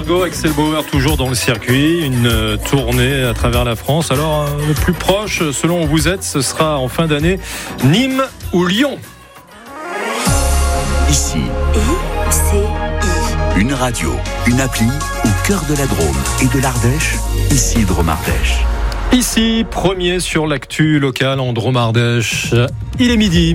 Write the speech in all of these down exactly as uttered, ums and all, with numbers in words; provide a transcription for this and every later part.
Margot, Axel Bauer toujours dans le circuit, une tournée à travers la France. Alors le plus proche, selon où vous êtes, ce sera en fin d'année Nîmes ou Lyon. Ici, I C I. Une radio, une appli au cœur de la Drôme et de l'Ardèche. Ici Drôme-Ardèche. Ici, premier sur l'actu locale en Drôme-Ardèche. Il est midi.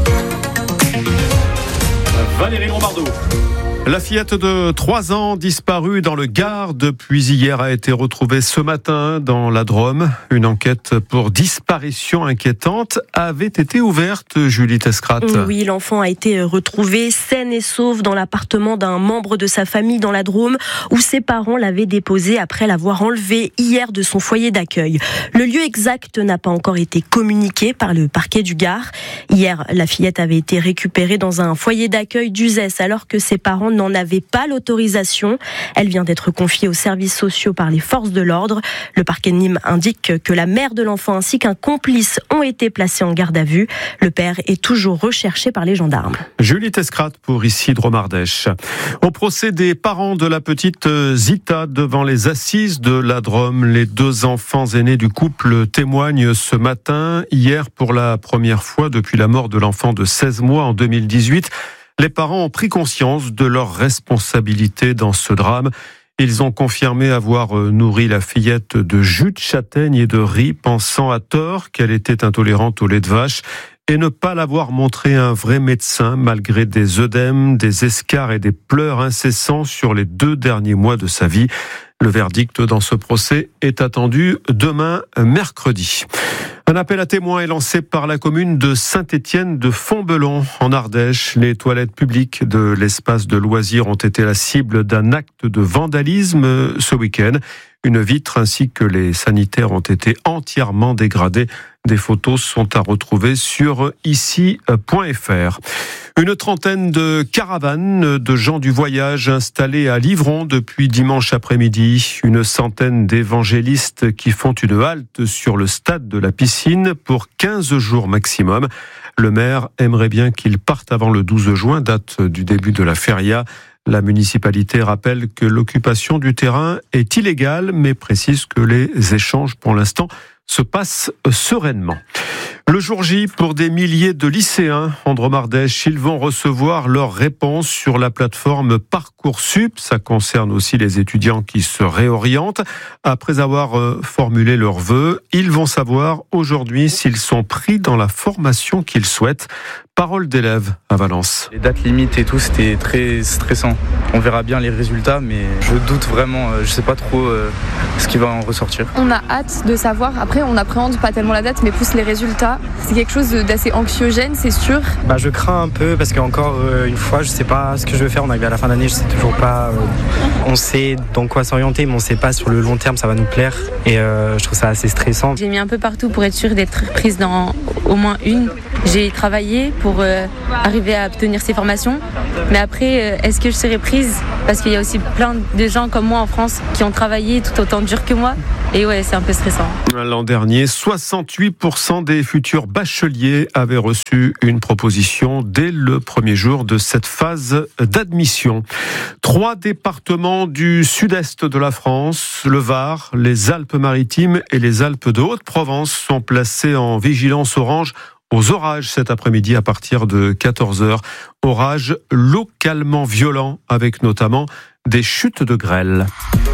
Valérie Lombardo. La fillette de trois ans disparue dans le Gard depuis hier a été retrouvée ce matin dans la Drôme. Une enquête pour disparition inquiétante avait été ouverte, Julie Tescrat. Oui, l'enfant a été retrouvé saine et sauve dans l'appartement d'un membre de sa famille dans la Drôme où ses parents l'avaient déposé après l'avoir enlevé hier de son foyer d'accueil. Le lieu exact n'a pas encore été communiqué par le parquet du Gard. Hier, la fillette avait été récupérée dans un foyer d'accueil d'Uzès alors que ses parents n'en avait pas l'autorisation. Elle vient d'être confiée aux services sociaux par les forces de l'ordre. Le parquet de Nîmes indique que la mère de l'enfant ainsi qu'un complice ont été placés en garde à vue. Le père est toujours recherché par les gendarmes. Julie Tescrat pour ici Drôme-Ardèche. Au procès des parents de la petite Zita devant les assises de la Drôme, les deux enfants aînés du couple témoignent ce matin. Hier, pour la première fois depuis la mort de l'enfant de seize mois en deux mille dix-huit, les parents ont pris conscience de leur responsabilité dans ce drame. Ils ont confirmé avoir nourri la fillette de jus de châtaigne et de riz, pensant à tort qu'elle était intolérante au lait de vache, et ne pas l'avoir montré à un vrai médecin, malgré des œdèmes, des escarres et des pleurs incessants sur les deux derniers mois de sa vie. Le verdict dans ce procès est attendu demain, mercredi. Un appel à témoins est lancé par la commune de Saint-Étienne de Fontbellon, en Ardèche. Les toilettes publiques de l'espace de loisirs ont été la cible d'un acte de vandalisme ce week-end. Une vitre ainsi que les sanitaires ont été entièrement dégradés. Des photos sont à retrouver sur ici point f r. Une trentaine de caravanes de gens du voyage installées à Livron depuis dimanche après-midi. Une centaine d'évangélistes qui font une halte sur le stade de la piscine pour quinze jours maximum. Le maire aimerait bien qu'ils partent avant le douze juin, date du début de la feria. La municipalité rappelle que l'occupation du terrain est illégale, mais précise que les échanges pour l'instant se passent sereinement. Le jour J, pour des milliers de lycéens en Drôme-Ardèche, ils vont recevoir leurs réponses sur la plateforme Parcoursup. Ça concerne aussi les étudiants qui se réorientent. Après avoir formulé leurs vœux, ils vont savoir aujourd'hui s'ils sont pris dans la formation qu'ils souhaitent. Parole d'élève à Valence. Les dates limites et tout, c'était très stressant. On verra bien les résultats, mais je doute vraiment. Je sais pas trop ce qui va en ressortir. On a hâte de savoir. Après, on n'appréhende pas tellement la date, mais plus les résultats. C'est quelque chose d'assez anxiogène, c'est sûr. Bah, je crains un peu parce qu'encore une fois, je sais pas ce que je veux faire. On arrive à la fin d'année, je sais toujours pas. Euh, on sait dans quoi s'orienter, mais on sait pas sur le long terme ça va nous plaire. Et euh, je trouve ça assez stressant. J'ai mis un peu partout pour être sûre d'être prise dans au moins une. J'ai travaillé pour euh, arriver à obtenir ces formations. Mais après, euh, est-ce que je serai prise ? Parce qu'il y a aussi plein de gens comme moi en France qui ont travaillé tout autant dur que moi. Et ouais, c'est un peu stressant. L'an dernier, soixante-huit pour cent des futurs bacheliers avaient reçu une proposition dès le premier jour de cette phase d'admission. Trois départements du sud-est de la France, le Var, les Alpes-Maritimes et les Alpes de Haute-Provence sont placés en vigilance orange aux orages cet après-midi à partir de quatorze heures. Orages localement violents avec notamment des chutes de grêle.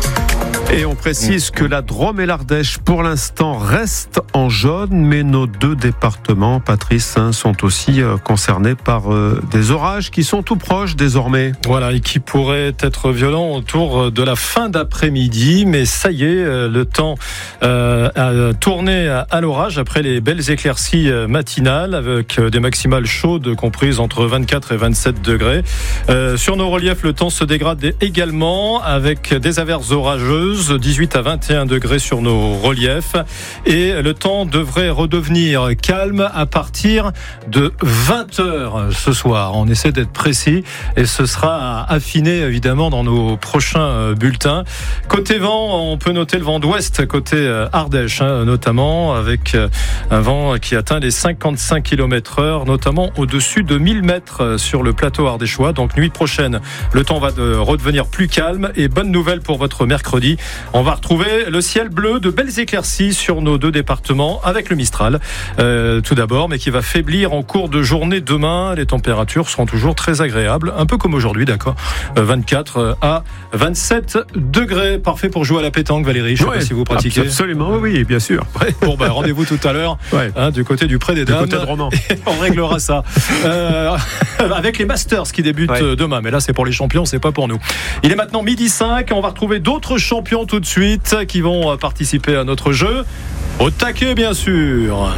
Et on précise que la Drôme et l'Ardèche, pour l'instant, restent en jaune, mais nos deux départements, Patrice, hein, sont aussi euh, concernés par euh, des orages qui sont tout proches désormais. Voilà, et qui pourraient être violents autour de la fin d'après-midi, mais ça y est, le temps euh, a tourné à, à l'orage après les belles éclaircies matinales, avec des maximales chaudes comprises entre vingt-quatre et vingt-sept degrés. Euh, sur nos reliefs, le temps se dégrade également, avec des averses orageuses. douze, dix-huit à vingt et un degrés sur nos reliefs. Et le temps devrait redevenir calme à partir de vingt heures ce soir. On essaie d'être précis et ce sera affiné évidemment dans nos prochains bulletins. Côté vent, on peut noter le vent d'ouest côté Ardèche, hein, notamment avec un vent qui atteint les cinquante-cinq kilomètres heure, notamment au-dessus de mille mètres sur le plateau ardéchois. Donc nuit prochaine, le temps va de redevenir plus calme. Et bonne nouvelle pour votre mercredi, on va retrouver le ciel bleu, de belles éclaircies sur nos deux départements avec le Mistral euh, tout d'abord, mais qui va faiblir en cours de journée demain. Les températures seront toujours très agréables, un peu comme aujourd'hui, d'accord, vingt-quatre à vingt-sept degrés. Parfait pour jouer à la pétanque, Valérie. Je ne sais ouais, pas si vous pratiquez. Absolument, oui, bien sûr. Bon, ben, rendez-vous tout à l'heure ouais. hein, du côté du Pré des Dames. Du côté de Romans. On réglera ça euh, avec les Masters qui débutent ouais. demain. Mais là, c'est pour les champions, c'est pas pour nous. Il est maintenant midi cinq. On va retrouver d'autres champions tout de suite qui vont participer à notre jeu. Au taquet, bien sûr.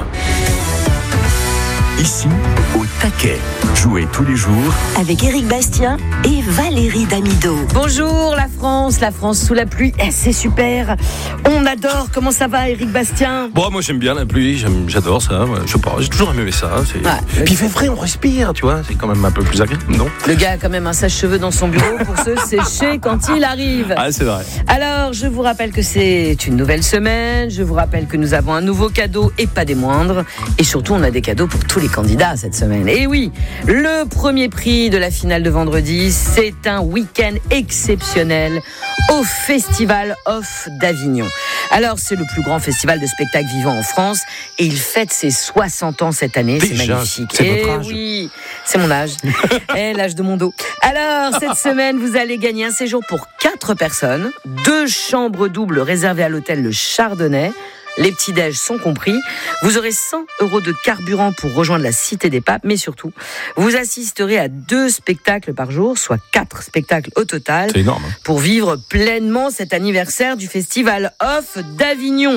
Ici, au taquet. Jouez tous les jours avec Éric Bastien et Valérie Damido. Bonjour la France, la France sous la pluie, eh, c'est super. On adore. Comment ça va, Éric Bastien? Bon, moi j'aime bien la pluie, j'aime, j'adore ça. Je sais pas, j'ai toujours aimé ça. C'est... Ouais, puis il fait frais, on respire, tu vois. C'est quand même un peu plus agréable, non? Le gars a quand même un sèche-cheveux dans son bureau pour se sécher quand il arrive. Ah, c'est vrai. Alors, je vous rappelle que c'est une nouvelle semaine. Je vous rappelle que nous avons un nouveau cadeau et pas des moindres. Et surtout, on a des cadeaux pour tous les candidats cette semaine. Et oui, le premier prix de la finale de vendredi, c'est un week-end exceptionnel au Festival Off d'Avignon. Alors, c'est le plus grand festival de spectacles vivants en France et il fête ses soixante ans cette année. Déjà, c'est magnifique. C'est et votre âge. Oui, c'est mon âge. Et l'âge de mon dos. Alors, cette semaine, vous allez gagner un séjour pour quatre personnes, deux chambres doubles réservées à l'hôtel Le Chardonnay. Les petits-déj sont compris. Vous aurez cent euros de carburant pour rejoindre la Cité des Papes, mais surtout, vous assisterez à deux spectacles par jour, soit quatre spectacles au total. C'est énorme. Pour vivre pleinement cet anniversaire du Festival Off d'Avignon.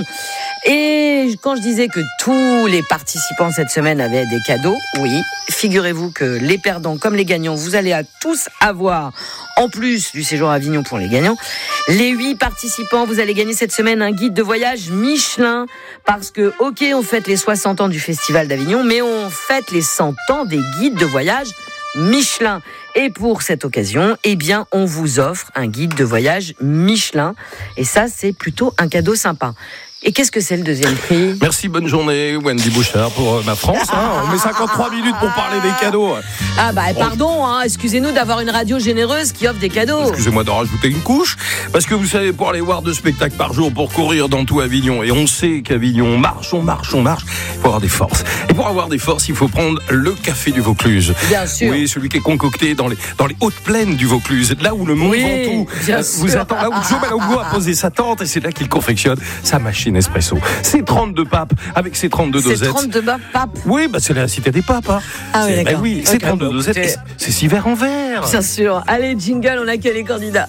Et quand je disais que tous les participants cette semaine avaient des cadeaux, oui, figurez-vous que les perdants comme les gagnants, vous allez à tous avoir, en plus du séjour à Avignon pour les gagnants, les huit participants, vous allez gagner cette semaine un guide de voyage Michelin, parce que, ok, on fête les soixante ans du Festival d'Avignon, mais on fête les cent ans des guides de voyage Michelin. Et pour cette occasion, eh bien, on vous offre un guide de voyage Michelin. Et ça, c'est plutôt un cadeau sympa. Et qu'est-ce que c'est le deuxième prix? Merci, bonne journée, Wendy Bouchard, pour euh, ma France. Hein. On met cinquante-trois minutes pour parler des cadeaux. Ah bah pardon, hein, excusez-nous d'avoir une radio généreuse qui offre des cadeaux. Excusez-moi d'en rajouter une couche, parce que vous savez, pour aller voir deux spectacles par jour, pour courir dans tout Avignon, et on sait qu'Avignon, on marche, on marche, on marche, il faut avoir des forces. Et pour avoir des forces, il faut prendre le café du Vaucluse. Bien sûr. Oui, celui qui est concocté dans les, dans les hautes plaines du Vaucluse, là où le Mont oui, Ventoux vous attend, là où Joe Malongo a posé sa tente, et c'est là qu'il confectionne sa machine espresso. C'est trente-deux papes avec ses trente-deux dosettes. C'est trente-deux papes. Oui, bah c'est la cité des papes. Hein. Ah oui, d'accord. Bah oui, c'est okay, trente-deux bon, dosettes. C'est, c'est six verres en verre. Bien sûr. Allez, jingle, on accueille les candidats.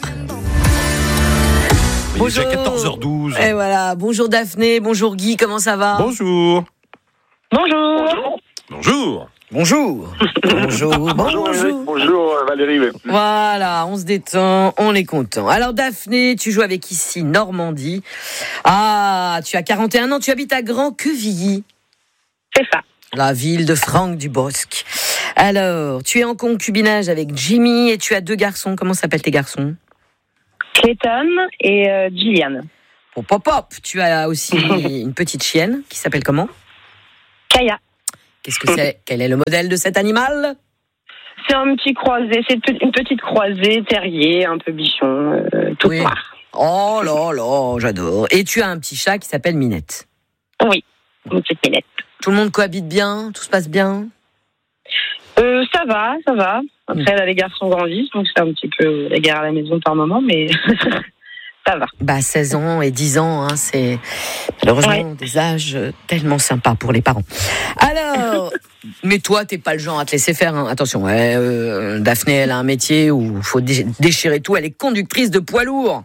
Il est déjà quatorze heures douze. Et voilà. Bonjour Daphné, bonjour Guy, comment ça va? Bonjour. Bonjour. Bonjour. Bonjour. Bonjour. Bonjour. Bonjour Valérie. Voilà, on se détend, on est content. Alors Daphné, tu joues avec ici Normandie. Ah, tu as quarante et un ans, tu habites à Grand-Quevilly. C'est ça. La ville de Franck Dubosc. Alors, tu es en concubinage avec Jimmy et tu as deux garçons. Comment s'appellent tes garçons? Clayton et euh, Gillian. Hop, hop, hop. Tu as aussi une petite chienne qui s'appelle comment? Kaya. Qu'est-ce que c'est? Quel est le modèle de cet animal? C'est un petit croisé, c'est une petite croisée, terrier, un peu bichon, euh, tout oui. noir. Oh là là, j'adore. Et tu as un petit chat qui s'appelle Minette. Oui, une petite Minette. Tout le monde cohabite bien? Tout se passe bien? euh, Ça va, ça va. Après, là, les garçons grandissent, donc c'est un petit peu la guerre à la maison par moment, mais... Ça va. Bah, seize ans et dix ans, hein, c'est malheureusement ouais. des âges tellement sympas pour les parents. Alors, mais toi, t'es pas le genre à te laisser faire. Hein. Attention, ouais, euh, Daphné, elle a un métier où il faut dé- déchirer tout. Elle est conductrice de poids lourd.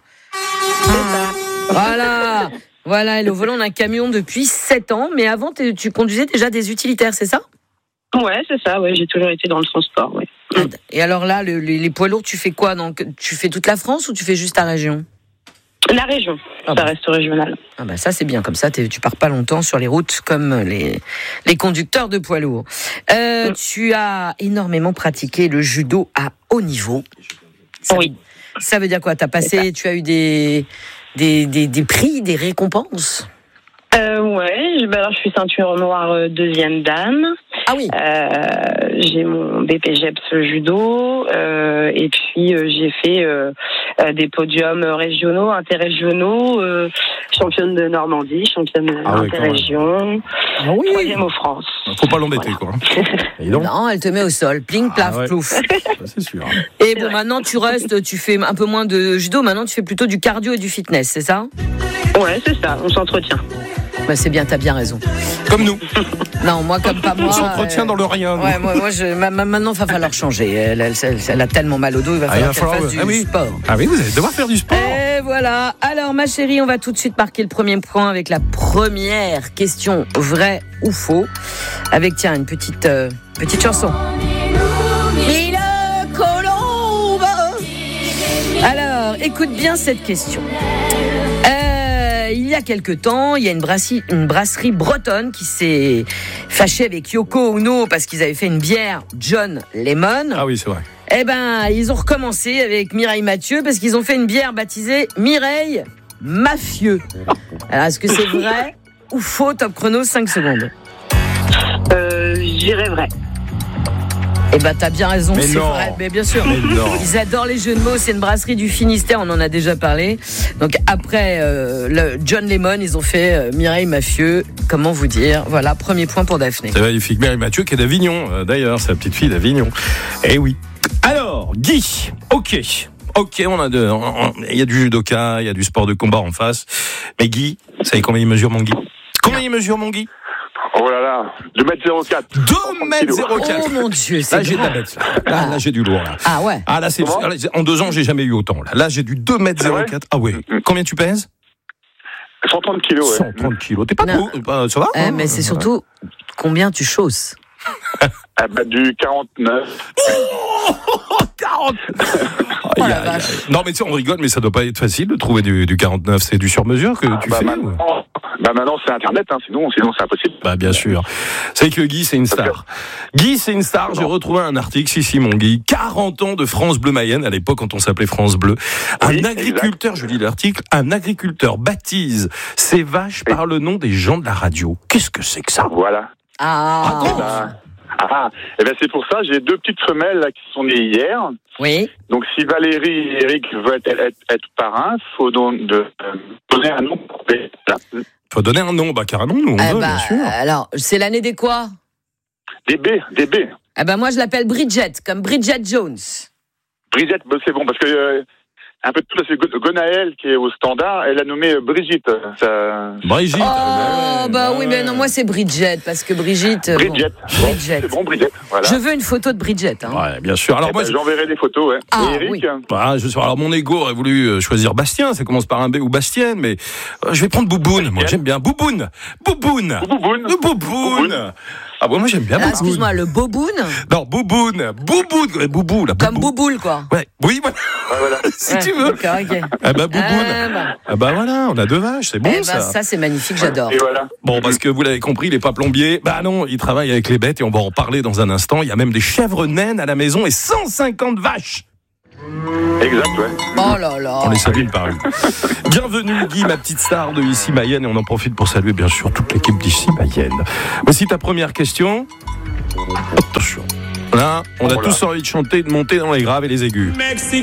Voilà, voilà, elle est au volant d'un camion depuis sept ans. Mais avant, tu conduisais déjà des utilitaires, c'est ça? Ouais, c'est ça. Ouais, j'ai toujours été dans le transport. Ouais. Et alors là, le, les, les poids lourds, tu fais quoi? Donc, tu fais toute la France ou tu fais juste ta région? La région, Ah ça bah. reste régional. Ah bah ça c'est bien, comme ça tu pars pas longtemps sur les routes comme les, les conducteurs de poids lourds. Euh, Mm. Tu as énormément pratiqué le judo à haut niveau. Ça, Oui. Ça veut dire quoi? T'as passé, tu as eu des, des, des, des prix, des récompenses? Euh, ouais, bah alors je suis ceinture noire euh, deuxième dan. Ah oui. Euh, j'ai mon B P G E P S judo euh, et puis euh, j'ai fait euh, euh, des podiums régionaux, interrégionaux, euh, championne de Normandie, championne Ah ouais, interrégion, Ah oui. troisième aux France. Faut pas l'embêter, quoi. Et donc, Non, elle te met au sol, pling, plaf, Ah ouais. plouf. ça, c'est sûr. Et bon, maintenant tu restes, tu fais un peu moins de judo, maintenant tu fais plutôt du cardio et du fitness, c'est ça? Ouais, c'est ça, on s'entretient. Bah c'est bien, t'as bien raison. Comme nous. Non, moi comme pas moi. On s'entretient euh, dans le rien. nous. Ouais, moi, moi je, ma- ma- maintenant, il va falloir changer. Elle, elle, elle- elle a tellement mal au dos, il va Ah, il falloir va qu'elle falloir- fasse du ah oui. sport. Ah oui, vous allez devoir faire du sport. Et voilà. Alors, ma chérie, on va tout de suite marquer le premier point avec la première question, vrai ou faux. Avec, tiens, une petite, euh, petite chanson. Mille colombes. Alors, écoute bien cette question. Euh, il y a quelque temps, il y a une brasserie, une brasserie bretonne qui s'est fâchée avec Yoko Ono parce qu'ils avaient fait une bière John Lemon. Ah oui, c'est vrai. Eh ben, ils ont recommencé avec Mireille Mathieu parce qu'ils ont fait une bière baptisée Mireille Mafieux. Alors, est-ce que c'est vrai ou faux? Top chrono, cinq secondes. Euh, j'irais vrai. Eh ben, t'as bien raison, Mais c'est non. vrai. Mais bien sûr. Mais non. Ils adorent les jeux de mots. C'est une brasserie du Finistère, on en a déjà parlé. Donc après euh, le John Lemon, ils ont fait euh, Mireille Mafieux. Comment vous dire? Voilà, premier point pour Daphné. C'est magnifique. Mary Mathieu qui est d'Avignon, euh, d'ailleurs, c'est la petite fille d'Avignon. Eh oui. Alors, Guy, ok. Ok, on a de, on- on- il y a du judoka, il y a du sport de combat en face. Mais Guy, vous savez combien il mesure, mon Guy? Combien il mesure, mon Guy? Oh là là, deux mètres zéro quatre. deux mètres zéro quatre. Oh mon Dieu, Là, c'est j'ai de la grand. bête, là. Là, là, j'ai du lourd, là. Ah ouais. Ah, là, c'est, Comment là, en deux ans, j'ai jamais eu autant, là. Là, j'ai du deux mètres zéro quatre. Ah ouais. Combien tu pèses? cent trente kilos, ouais. cent trente kilos. T'es pas Non. trop, bah, ça va? Eh, mais c'est surtout combien tu chausses. Ah bah, du quarante-neuf. quarante. Oh Aïe, la aïe, vache. aïe. Non, mais tu sais, on rigole, mais ça doit pas être facile de trouver du, du quarante-neuf. C'est du sur-mesure que tu bah, fais? ou- maintenant, bah maintenant c'est Internet, hein, sinon, sinon c'est impossible. Bah, bien sûr. C'est que Guy, c'est une star. Guy, c'est une star. J'ai retrouvé un article, si, si, mon Guy. quarante ans de France Bleu Mayenne, à l'époque, quand on s'appelait France Bleu. Un Oui, agriculteur, je lis l'article, un agriculteur baptise ses vaches par le nom des gens de la radio. Qu'est-ce que c'est que ça? Voilà. Ah. Eh ben, ah, et ben c'est pour ça, j'ai deux petites femelles là, qui sont nées hier. Oui. Donc si Valérie et Eric veulent être, être, être parrains, faut don- de, euh, donner un nom. Voilà. Faut donner un nom. Bah, carrément, nous, on Eh veut, bah, bien sûr. alors, c'est l'année des quoi? Des B, des B. Eh ben moi je l'appelle Bridget, comme Bridget Jones. Bridget, bah, c'est bon, parce que euh, un peu de tout, là, c'est Go- Gonaël qui est au standard, elle a nommé euh, Brigitte. Ça... Brigitte. Oh ah, ouais, bah ouais, oui, mais ouais. non, moi c'est Bridget, parce que Brigitte... euh, bon. Bridget. Bon, Bridget. c'est bon, Bridget. Voilà. Je veux une photo de Bridget. Hein. Ouais, bien sûr. Alors, Eh moi, ben, je- j'enverrai des photos, ouais. Ah, et Eric, oui. Bah, je sais, alors mon ego aurait voulu euh, choisir Bastien, ça commence par un B ou Bastienne, mais euh, je vais prendre Bouboune, moi j'aime bien. Bouboune Bouboune Bouboune. Le Bouboune Ah bon, moi j'aime bien Ah, Bouboune. excuse-moi, le boboun, Non, Bouboune Bouboune ouais, Boubou, la comme Boubou. Bouboule, quoi. Ouais, oui, voilà. Ouais, voilà. si Ouais, tu veux. D'accord, ok. Ah bah Bouboune Ah, bah. Ah bah voilà, on a deux vaches, c'est bon Eh ben, ça. ça c'est magnifique, j'adore. Et voilà. Bon, parce que vous l'avez compris, il est pas plombier. Bah non, il travaille avec les bêtes et on va en parler dans un instant. Il y a même des chèvres naines à la maison et cent cinquante vaches. Exact, ouais. Oh là là. On les salue une par une. Bienvenue Guy, ma petite star de Ici Mayenne, et on en profite pour saluer bien sûr toute l'équipe d'Ici Mayenne. Voici ta première question. Attention. Là, on a Oh là. tous envie de chanter, de monter dans les graves et les aigus.